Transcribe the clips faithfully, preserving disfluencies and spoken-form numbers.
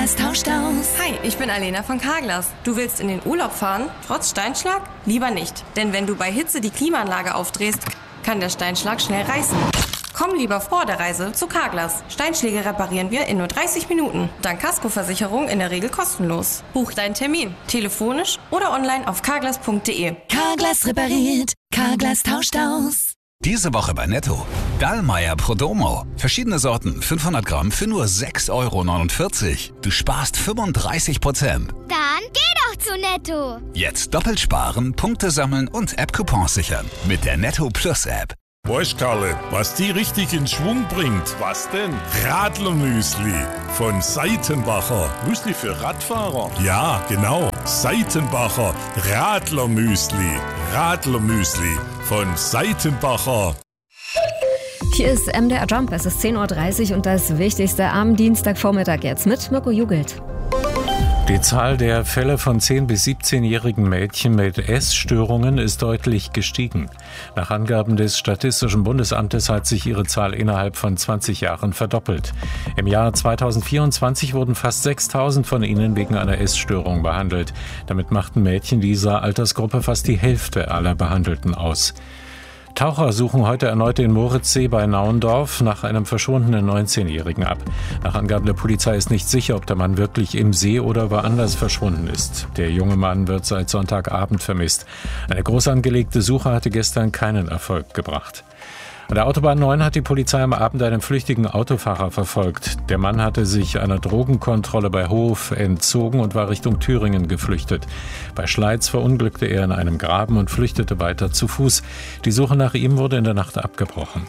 Carglass tauscht aus. Hi, ich bin Alena von Carglass. Du willst in den Urlaub fahren, trotz Steinschlag? Lieber nicht. Denn wenn du bei Hitze die Klimaanlage aufdrehst, kann der Steinschlag schnell reißen. Komm lieber vor der Reise zu Carglass. Steinschläge reparieren wir in nur dreißig Minuten. Dank Kaskoversicherung in der Regel kostenlos. Buch deinen Termin. Telefonisch oder online auf carglass punkt de. Carglass repariert. Carglass tauscht aus. Diese Woche bei Netto. Dallmayr Prodomo. Verschiedene Sorten, fünfhundert Gramm für nur sechs Euro neunundvierzig. Du sparst fünfunddreißig Prozent. Dann geh doch zu Netto. Jetzt doppelt sparen, Punkte sammeln und App-Coupons sichern. Mit der Netto Plus App. Weißt Karle, was die richtig in Schwung bringt? Was denn? Radlermüsli von Seitenbacher. Müsli für Radfahrer? Ja, genau. Seitenbacher Radlermüsli. Radlermüsli von Seitenbacher. Hier ist M D R Jump, es ist zehn Uhr dreißig und das Wichtigste am Dienstagvormittag jetzt mit Mirko Jugelt. Die Zahl der Fälle von zehn- bis siebzehnjährigen Mädchen mit Essstörungen ist deutlich gestiegen. Nach Angaben des Statistischen Bundesamtes hat sich ihre Zahl innerhalb von zwanzig Jahren verdoppelt. Im Jahr zweitausendvierundzwanzig wurden fast sechstausend von ihnen wegen einer Essstörung behandelt. Damit machten Mädchen dieser Altersgruppe fast die Hälfte aller Behandelten aus. Taucher suchen heute erneut den Moritzsee bei Naundorf nach einem verschwundenen neunzehnjährigen ab. Nach Angaben der Polizei ist nicht sicher, ob der Mann wirklich im See oder woanders verschwunden ist. Der junge Mann wird seit Sonntagabend vermisst. Eine groß angelegte Suche hatte gestern keinen Erfolg gebracht. An der Autobahn neun hat die Polizei am Abend einen flüchtigen Autofahrer verfolgt. Der Mann hatte sich einer Drogenkontrolle bei Hof entzogen und war Richtung Thüringen geflüchtet. Bei Schleiz verunglückte er in einem Graben und flüchtete weiter zu Fuß. Die Suche nach ihm wurde in der Nacht abgebrochen.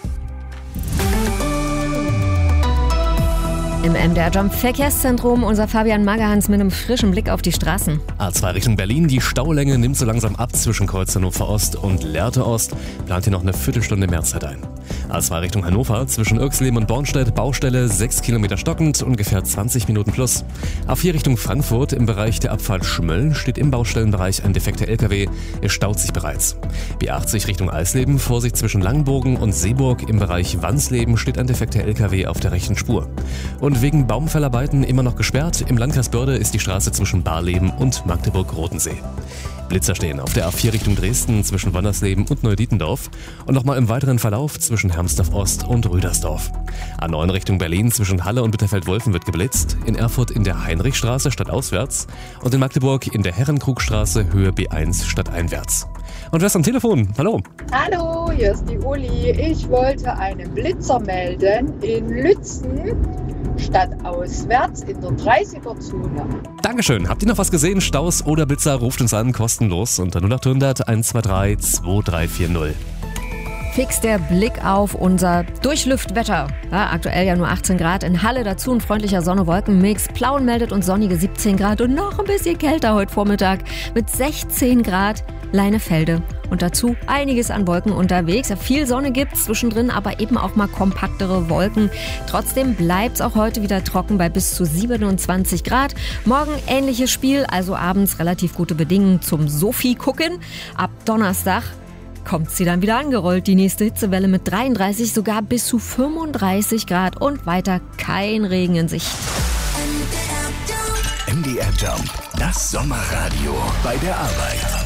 Im M D R Jump Verkehrszentrum unser Fabian Magerhans mit einem frischen Blick auf die Straßen. A zwei Richtung Berlin, die Staulänge nimmt so langsam ab zwischen Kreuz Hannover Ost und Lehrte Ost. Plant hier noch eine Viertelstunde mehr Zeit ein. A zwei Richtung Hannover, zwischen Irxleben und Bornstedt, Baustelle sechs Kilometer stockend, ungefähr zwanzig Minuten plus. A vier Richtung Frankfurt, im Bereich der Abfahrt Schmölln steht im Baustellenbereich ein defekter L K W. Es staut sich bereits. B achtzig Richtung Eisleben, Vorsicht zwischen Langenbogen und Seeburg, im Bereich Wansleben steht ein defekter L K W auf der rechten Spur. Und wegen Baumfellarbeiten immer noch gesperrt. Im Landkreis Börde ist die Straße zwischen Barleben und Magdeburg-Rodensee. Blitzer stehen auf der A vier Richtung Dresden zwischen Wannersleben und Neudietendorf und nochmal im weiteren Verlauf zwischen Hermsdorf Ost und Rüdersdorf. A neun Richtung Berlin zwischen Halle und Bitterfeld-Wolfen wird geblitzt, in Erfurt in der Heinrichstraße stadtauswärts und in Magdeburg in der Herrenkrugstraße Höhe B eins stadteinwärts. Und wer ist am Telefon? Hallo. Hallo, hier ist die Uli. Ich wollte einen Blitzer melden in Lützen. Stadtauswärts in der dreißiger-Zone. Dankeschön. Habt ihr noch was gesehen? Staus oder Blitzer? Ruft uns an, kostenlos unter null acht hundert eins zwei drei zwei drei vier null. Fix der Blick auf unser Durchlüftwetter. Ja, aktuell ja nur achtzehn Grad. In Halle dazu ein freundlicher Sonne-Wolken-Mix. Plauen meldet uns sonnige siebzehn Grad und noch ein bisschen kälter heute Vormittag mit sechzehn Grad. Leinefelde. Und dazu einiges an Wolken unterwegs. Ja, viel Sonne gibt's zwischendrin, aber eben auch mal kompaktere Wolken. Trotzdem bleibt's auch heute wieder trocken bei bis zu siebenundzwanzig Grad. Morgen ähnliches Spiel, also abends relativ gute Bedingungen zum Sophie gucken. Ab Donnerstag kommt sie dann wieder angerollt. Die nächste Hitzewelle mit dreiunddreißig, sogar bis zu fünfunddreißig Grad und weiter kein Regen in Sicht. M D R Jump, das Sommerradio bei der Arbeit.